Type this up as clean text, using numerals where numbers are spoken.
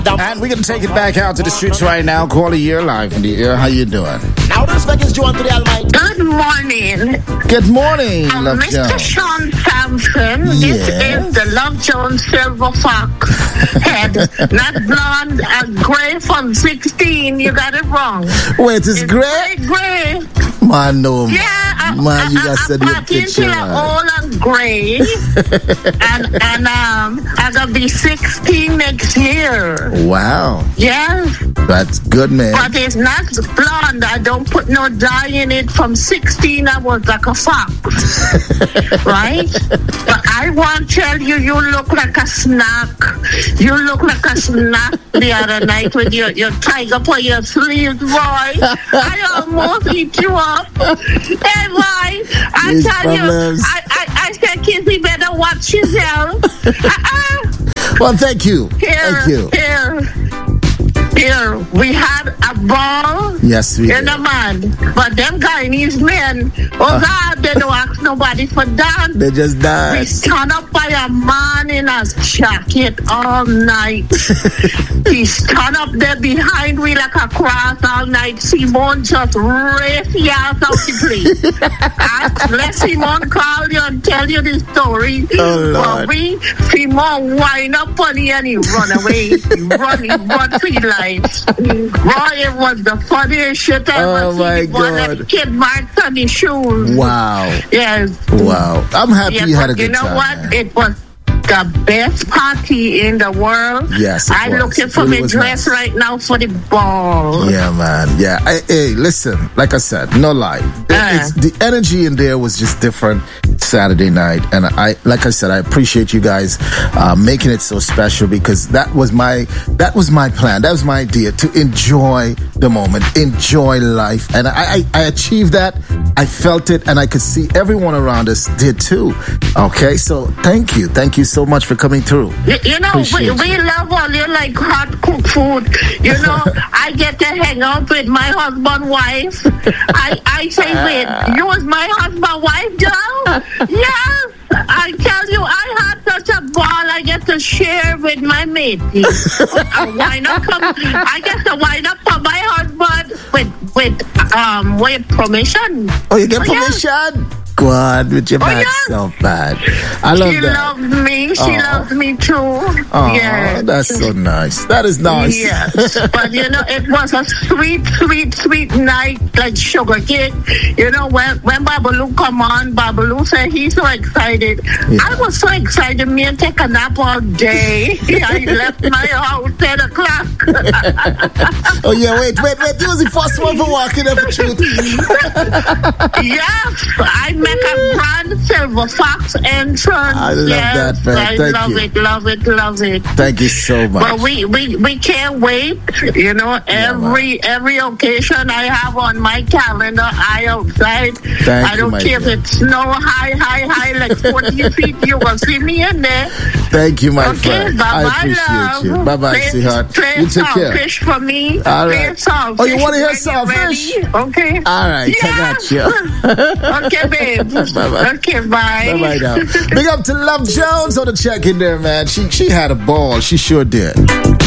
And we're going to take it back out to the streets right now. Caller, you're live in the air. How you doing? Now this is Joan to the Almighty. Good morning. Good morning, Love Mr. Jones. Sean Sampson. This is the Love Jones Silver Fox head. Not blonde, gray from 16. You got it wrong. Wait, it's gray? Gray. Man, no. Yeah, man, you just said your picture. All on gray. and I'm going to be 16 next year. Wow. Yes. That's good, man. But it's not blonde. I don't put no dye in it. From 16, I was like a fox. Right? But I want to tell you, you look like a snack. You look like a snack the other night with your tiger for your sleeves, boy. I almost eat you up. Hey, boy, I tell you, I said, Kizzy, better watch yourself. Well, thank you. Thank you. Here, we had a ball. Yes, we in did. a man. But them Guyanese men, God, they don't ask nobody for dance. They just We died. stand up by a man in a jacket all night. He stand up there behind me like a cross all night. Simone just race the ass out the place. Let Simone call you and tell you the story. Oh, Lord. Simone wind up on you and he run away. He run for your life. Boy, it was the funniest shit I ever Oh, my seen. Boy, God. kid marks on his shoes. Wow. Yes. Wow. I'm happy Yeah, you had a but good you know time. what? Man. It was the best party in the world. Yes, it I'm was. looking It for really my was dress nice. right now for the ball. Yeah, man. Yeah. Hey, listen, like I said, no lie. The energy in there was just different Saturday night. And like I said, I appreciate you guys making it so special because that was my plan. That was my idea, to enjoy the moment, enjoy life. And I achieved that. I felt it, and I could see everyone around us did too. Okay, so thank you. Thank you so much for coming through. You know, we love all you like hot cooked food. You know, I get to hang out with my husband wife. I say, wait, you was my husband wife, Joe? Yes. I tell you, I had such a ball. I get to share with my mate. Why not come? I get to wind up for my husband with permission. Oh, you get permission? Go on with your bad self, bad. I love she that. Loves me. She loves me too. Oh, yes. That's so nice. That is nice. Yes. But you know, it was a sweet night, like sugar cake. You know, when Babalu come on, Babalu said he's so excited. Yeah. I was so excited. Me and take a nap all day. I left my house 10 o'clock. Oh yeah, wait. You was the first one for walking up the truth. Yes, I make a grand Silver Fox entrance. I love that, man. I Thank love you. love it. Thank you so much. But we can't wait. You know, every occasion I have on my calendar, I outside. I don't care if it's snow high, like 40 feet. You will see me in there. Thank you, my Okay, friend. bye-bye, I appreciate you. Bye-bye, sweetheart. You take care. Fish for me. All right. Oh, you want to hear saltfish? Okay. All right, I got you. Okay, babe. Bye-bye. Okay, bye. Bye-bye now. Big up to Love Jones on the check-in there, man. She had a ball. She sure did.